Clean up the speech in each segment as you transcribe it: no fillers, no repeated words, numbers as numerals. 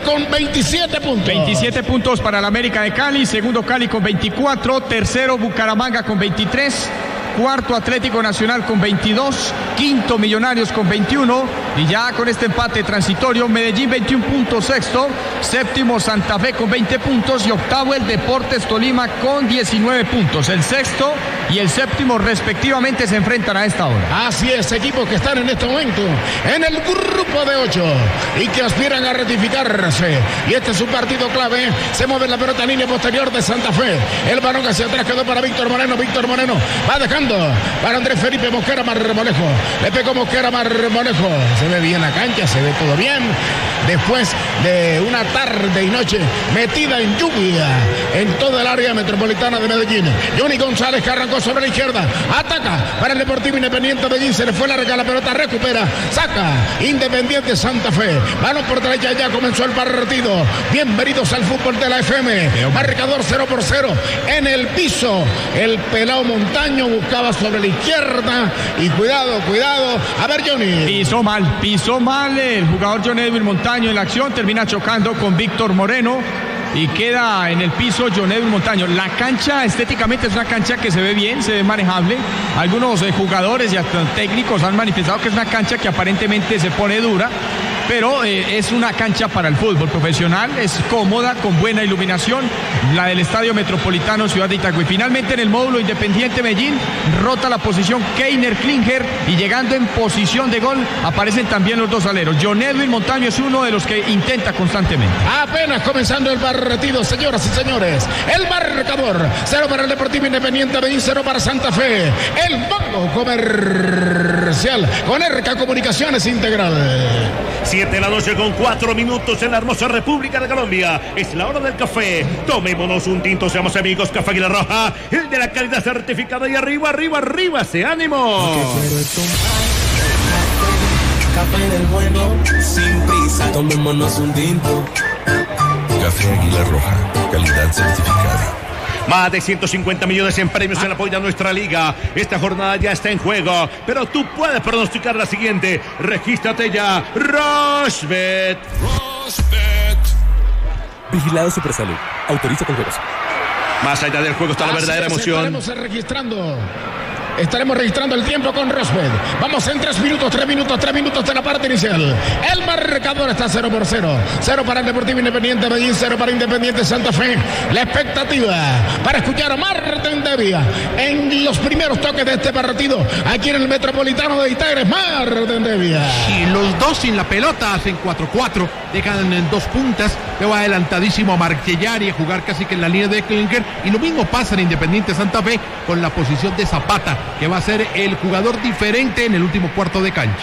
con 27 puntos. 27 puntos para el América de Cali, segundo Cali con 24, tercero Bucaramanga con 23, cuarto Atlético Nacional con 22, quinto Millonarios con 21 y ya con este empate transitorio Medellín 21 puntos sexto, séptimo Santa Fe con 20 puntos y octavo el Deportes Tolima con 19 puntos. El sexto y el séptimo respectivamente se enfrentan a esta hora. Así es, equipos que están en este momento en el grupo de 8 y que aspiran a ratificarse. Y este es un partido clave. Se mueve la pelota en línea posterior de Santa Fe. El balón hacia atrás quedó para Víctor Moreno. Víctor Moreno va dejando para Andrés Felipe Mosquera Marmolejo. Le pegó Mosquera Marmolejo. Se ve bien la cancha, se ve todo bien. Después de una tarde y noche metida en lluvia en toda el área metropolitana de Medellín. Johnny González que arrancó sobre la izquierda. Ataca para el Deportivo Independiente Medellín. Se le fue larga la pelota, recupera. Saca Independiente Santa Fe. Balón por derecha, ya comenzó el partido. Bienvenidos al fútbol de la FM. Marcador 0-0 en el piso. El pelao Montaño buscaba sobre la izquierda. Y cuidado. A ver, Johnny. Pisó mal el jugador John Edwin Montaño en la acción. Termina chocando con Víctor Moreno. Y queda en el piso John Edwin Montaño. La cancha estéticamente es una cancha que se ve bien, se ve manejable. Algunos jugadores y hasta técnicos han manifestado que es una cancha que aparentemente se pone dura, pero es una cancha para el fútbol profesional, es cómoda, con buena iluminación, la del Estadio Metropolitano Ciudad de Itagüí. Finalmente en el módulo Independiente Medellín rota la posición Keiner Klinger y llegando en posición de gol aparecen también los dos aleros. John Edwin Montaño es uno de los que intenta constantemente. Apenas comenzando el partido, señoras y señores. El marcador, 0 para el Deportivo Independiente Medellín, 0 para Santa Fe. El Banco Comercial con Erca Comunicaciones Integral. 7:00 con 4 minutos en la hermosa República de Colombia. Es la hora del café. Tomémonos un tinto, seamos amigos. Café Águila Roja, el de la calidad certificada. Y arriba, ¡ese ánimo! Café del bueno, sin prisa, tomémonos un tinto. Café Águila Roja, calidad certificada. Más de 150 millones en premios en apoyo a nuestra liga. Esta jornada ya está en juego, pero tú puedes pronosticar la siguiente. Regístrate ya. Rochbet. Vigilado Supersalud. Autoriza con juegos. Más allá del juego está la verdadera emoción. Estaremos registrando el tiempo con Rosbet. Vamos en 3 minutos de la parte inicial. El marcador está 0-0. 0 para el Deportivo Independiente Medellín, 0 para Independiente Santa Fe. La expectativa para escuchar a Martín Devia en los primeros toques de este partido aquí en el Metropolitano de Itaires. Martín Devia. Y los dos sin la pelota hacen 4-4. Dejan en 2 puntas. Veo adelantadísimo a Marchellari a jugar casi que en la línea de Klinger. Y lo mismo pasa en Independiente Santa Fe con la posición de Zapata, que va a ser el jugador diferente en el último cuarto de cancha.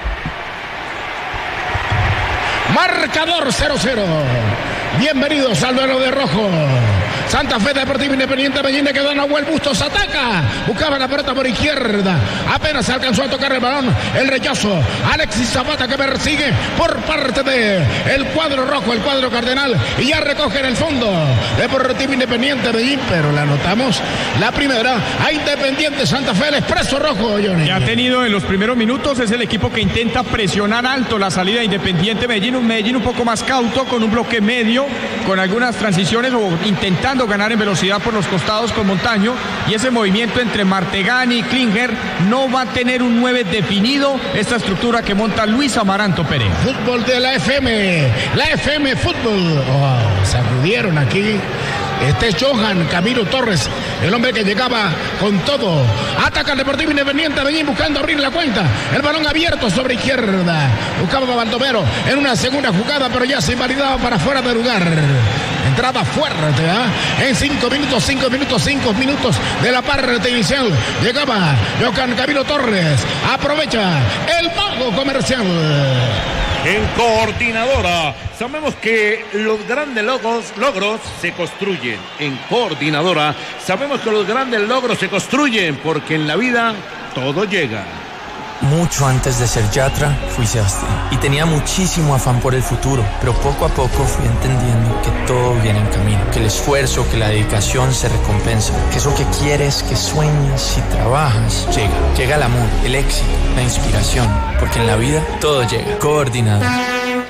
Marcador 0-0. Bienvenidos al duelo de rojo. Santa Fe Deportivo Independiente Medellín le quedó a Nahuel Bustos. Ataca. Buscaba la pelota por izquierda. Apenas alcanzó a tocar el balón. El rechazo. Alexis Zapata que persigue por parte de el cuadro rojo, el cuadro cardenal. Y ya recoge en el fondo Deportivo Independiente Medellín. Pero la anotamos la primera a Independiente Santa Fe, el Expreso Rojo, Johnny. Ya ha tenido en los primeros minutos, es el equipo que intenta presionar alto la salida de Independiente Medellín. Un Medellín un poco más cauto, con un bloque medio, con algunas transiciones o intentando ganar en velocidad por los costados con Montaño, y ese movimiento entre Martegani y Klinger no va a tener un 9 definido, esta estructura que monta Luis Amaranto Perea. Fútbol de la FM Fútbol. Sacudieron aquí. Johan Camilo Torres, el hombre que llegaba con todo. Ataca el Deportivo Independiente Medellín buscando abrir la cuenta. El balón abierto sobre izquierda. Buscaba a Baldomero en una segunda jugada, pero ya se invalidaba para fuera de lugar. Entrada fuerte, en 5 minutos de la parte inicial. Llegaba Johan Camilo Torres. Aprovecha el Banco Comercial. En Coordinadora, sabemos que los grandes logros se construyen. En Coordinadora, sabemos que los grandes logros se construyen porque en la vida todo llega. Mucho antes de ser yatra, fui sastre y tenía muchísimo afán por el futuro, pero poco a poco fui entendiendo que todo viene en camino, que el esfuerzo, que la dedicación se recompensa, que eso que quieres, que sueñas y trabajas, llega el amor, el éxito, la inspiración, porque en la vida todo llega. Coordinado.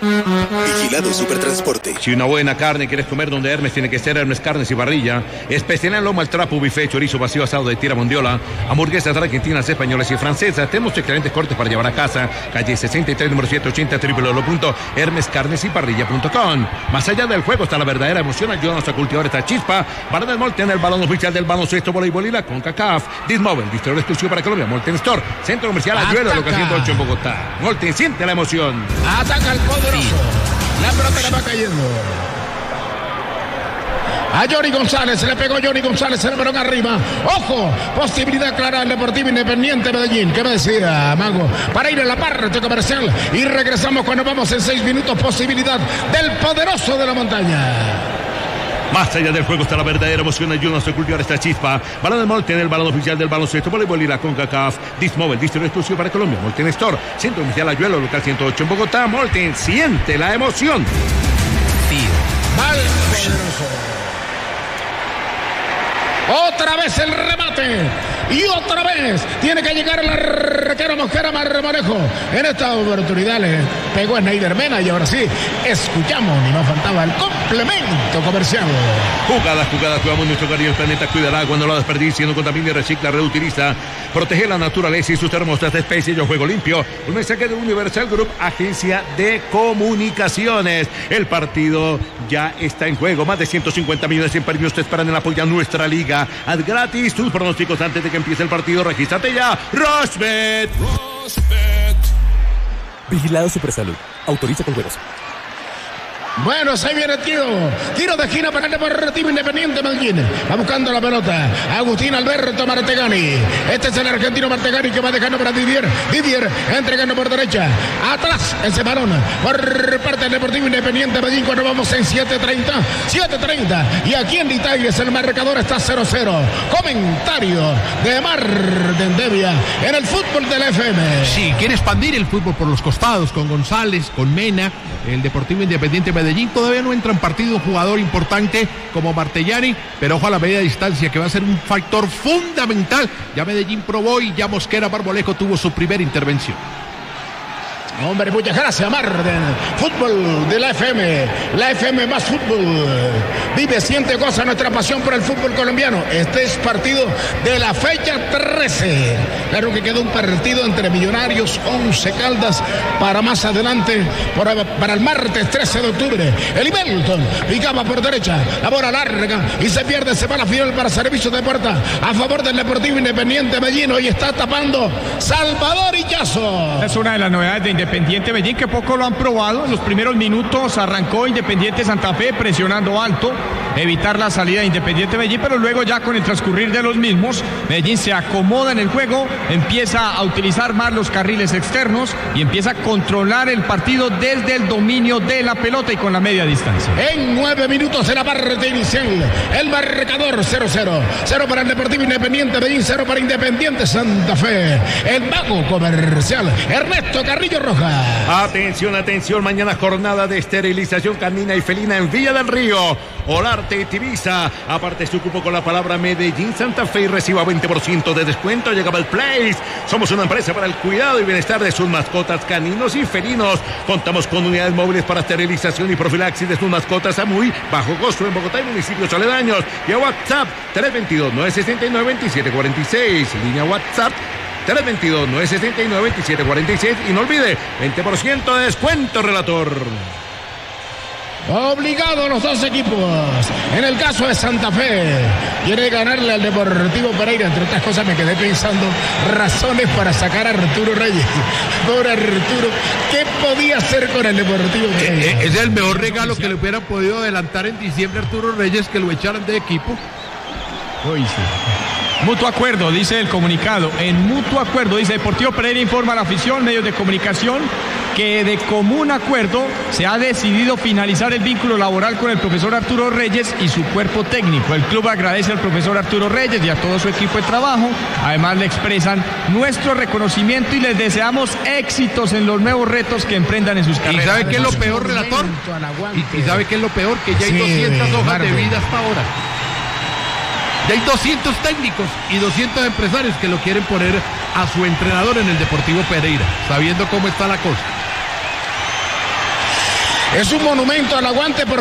Vigilado Supertransporte. Si una buena carne quieres comer donde Hermes, tiene que ser Hermes Carnes y Parrilla. Especial en lomo al trapo, buffet, chorizo vacío, asado de tira mondiola, hamburguesas argentinas, españolas y francesas. Tenemos excelentes cortes para llevar a casa. Calle 63, número 780, www.hermescarnesyparrilla.com. Más allá del juego está la verdadera emoción. Ayúdanos a cultivar esta chispa. Para del Molten, el balón oficial del baloncesto, voleibol y la CONCACAF. Dismobile, distribuidor exclusivo para Colombia. Molten Store, Centro Comercial Ayuelo, local 108 en Bogotá. Molten, siente la emoción. Ataca el poderoso. La pelota le va cayendo a Johnny González, le pegó Johnny González, el balón arriba. Ojo, posibilidad clara del Deportivo Independiente Medellín. ¿Qué me decía, Mago? Para ir a la parte comercial y regresamos cuando vamos en 6 minutos. Posibilidad del poderoso de la montaña. Más allá del juego está la verdadera emoción. Ayúdanos a cultivar esta chispa. Balón del Molten, el balón oficial del baloncesto, voleibol y la CONCACAF. Dismobile, distribuidor exclusivo para Colombia. Molten Store, Centro Comercial Ayuelo, local 108 en Bogotá. Molten, siente la emoción. Mal poderoso. Otra vez el remate. Y otra vez tiene que llegar el arquero Mosquera Marmolejo. En esta oportunidad le pegó a Snyder Mena y ahora sí, escuchamos, ni nos faltaba el complemento comercial. Jugada, cuidamos nuestro querido planeta, cuida el agua, no la desperdicie, no contamine, recicla, reutiliza, protege la naturaleza y sus hermosas especies. Yo juego limpio. Un mensaje de Universal Group, agencia de comunicaciones. El partido ya está en juego. Más de 150 millones en premios te esperan en apoyo a nuestra liga. Haz gratis tus pronósticos antes de que empiece el partido. Regístrate ya. Rosbet. Vigilado Supersalud. Autoriza con juegos. Bueno, se viene el tiro de esquina para el Deportivo Independiente Medellín. Va buscando la pelota Agustín Alberto Martegani. Este es el argentino Martegani que va dejando para Didier entregando por derecha. Atrás ese balón por parte del Deportivo Independiente Medellín cuando vamos en 7:30. Y aquí en Itaires el marcador está 0-0. Comentario de Marden Devia en el fútbol de la FM. Sí, quiere expandir el fútbol por los costados con González, con Mena. El Deportivo Independiente Medellín todavía no entra en partido un jugador importante como Martegani, pero ojo a la media distancia que va a ser un factor fundamental. Ya Medellín probó y ya Mosquera Marmolejo tuvo su primera intervención. Hombre, muchas gracias, Marden. Fútbol de la FM más fútbol. Vive, siente, goza nuestra pasión por el fútbol colombiano. Este es partido de la fecha 13. Claro que queda un partido entre Millonarios, 11 Caldas, para más adelante, para el martes 13 de octubre. El Ibelton picaba por derecha, la bola larga y se pierde, se va a la final para servicio de puerta a favor del Deportivo Independiente Medellín. Hoy está tapando Salvador Illazo. Es una de las novedades de Independiente Medellín que poco lo han probado. En los primeros minutos arrancó Independiente Santa Fe presionando alto, evitar la salida de Independiente Medellín, pero luego ya con el transcurrir de los mismos, Medellín se acomoda en el juego, empieza a utilizar más los carriles externos y empieza a controlar el partido desde el dominio de la pelota y con la media distancia. En 9 minutos de la parte inicial, el marcador 0-0. 0 para el Deportivo Independiente Medellín, 0 para Independiente Santa Fe. El mago comercial Ernesto Carrillo Rojas. Atención, mañana jornada de esterilización canina y felina en Villa del Río. Olarte y Tibisa. Aparte su cupo con la palabra Medellín Santa Fe y reciba 20% de descuento. Llegaba el Place. Somos una empresa para el cuidado y bienestar de sus mascotas caninos y felinos. Contamos con unidades móviles para esterilización y profilaxis de sus mascotas a muy bajo costo en Bogotá y municipios aledaños. Y a WhatsApp 322-969-2746. Línea WhatsApp 322-969-2746. Y no olvide, 20% de descuento, relator. Obligado los dos equipos. En el caso de Santa Fe, quiere ganarle al Deportivo Pereira. Entre otras cosas me quedé pensando razones para sacar a Arturo Reyes. Pobre Arturo, ¿qué podía hacer con el Deportivo Pereira? Es el mejor regalo que le hubieran podido adelantar en diciembre a Arturo Reyes, que lo echaran de equipo. Uy, sí. Mutuo acuerdo, dice el comunicado. En mutuo acuerdo, dice Deportivo Pereira, informa a la afición, medios de comunicación, que de común acuerdo se ha decidido finalizar el vínculo laboral con el profesor Arturo Reyes y su cuerpo técnico. El club agradece al profesor Arturo Reyes y a todo su equipo de trabajo. Además le expresan nuestro reconocimiento y les deseamos éxitos en los nuevos retos que emprendan en sus carreras. ¿Y sabe qué es lo peor, relator? ¿Y sabe qué es lo peor? Que ya hay 200 hojas de vida hasta ahora. Ya hay 200 técnicos y 200 empresarios que lo quieren poner a su entrenador en el Deportivo Pereira, sabiendo cómo está la cosa. Es un monumento al aguante.